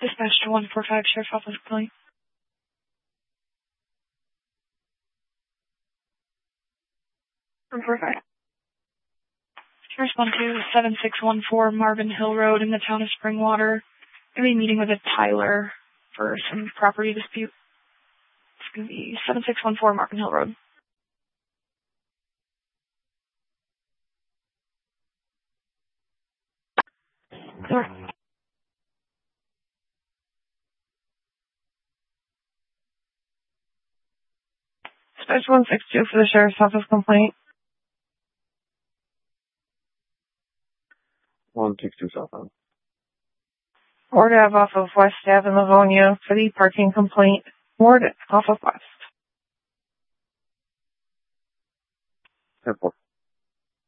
Dispatch to 145, Sheriff's Office complaint. Report 5. Respond to 7614 Marvin Hill Road in the town of Springwater. I'm going to be meeting with a Tyler for some property dispute. It's going to be 7614 Marvin Hill Road. Sure. Dispatch 162 for the Sheriff's Office complaint. 162 southbound. Ward Ave off of West Ave in Livonia for the parking complaint. Ward off of West. 10-4.